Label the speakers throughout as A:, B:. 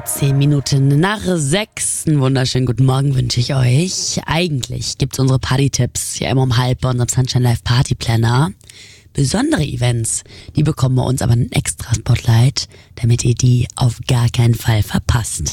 A: 13 Minuten nach 6. Einen wunderschönen guten Morgen wünsche ich euch. Eigentlich gibt's unsere Party-Tipps ja immer um halb bei unserem Sunshine Live Party Planner. Besondere Events, die bekommen bei uns aber einen extra Spotlight, damit ihr die auf gar keinen Fall verpasst.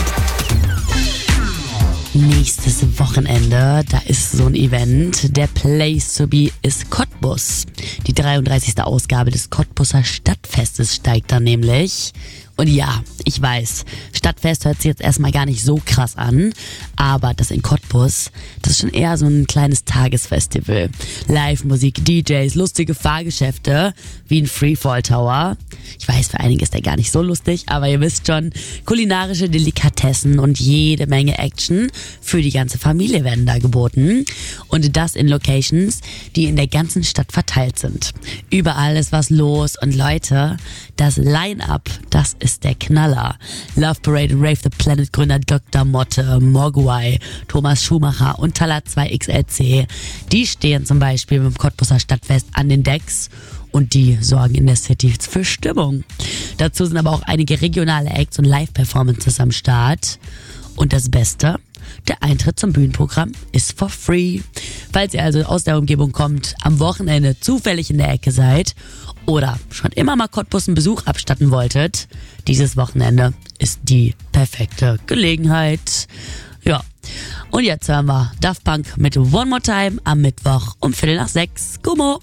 A: Nächstes Wochenende, da ist so ein Event. Der Place to be ist Cottbus. Die 33. Ausgabe des Cottbuser Stadtfestes steigt dann nämlich. Und ja, ich weiß, Stadtfest hört sich jetzt erstmal gar nicht so krass an, aber das in Cottbus, das ist schon eher so ein kleines Tagesfestival. Live-Musik, DJs, lustige Fahrgeschäfte, wie ein Freefall Tower. Ich weiß, für einige ist der gar nicht so lustig, aber ihr wisst schon, kulinarische Delikatessen und jede Menge Action für die ganze Familie werden da geboten. Und das in Locations, die in der ganzen Stadt verteilt sind. Überall ist was los und Leute, das Line-Up, das ist der Knaller. Love Parade und Rave the Planet Gründer Dr. Motte, Mogwai, Thomas Schumacher und Talat 2XLC, die stehen zum Beispiel beim Cottbuser Stadtfest an den Decks und die sorgen in der City für Stimmung. Dazu sind aber auch einige regionale Acts und Live-Performances am Start. Und das Beste, der Eintritt zum Bühnenprogramm ist for free. Falls ihr also aus der Umgebung kommt, am Wochenende zufällig in der Ecke seid oder schon immer mal Cottbus einen Besuch abstatten wolltet, dieses Wochenende ist die perfekte Gelegenheit. Ja, und jetzt hören wir Daft Punk mit One More Time am Mittwoch um 5:45. Gummo!